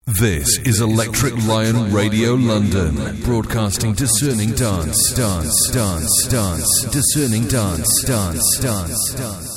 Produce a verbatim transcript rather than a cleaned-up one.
This is Electric Lion Radio London, broadcasting discerning dance, dance, dance, dance, discerning dance, dance, dance, dance.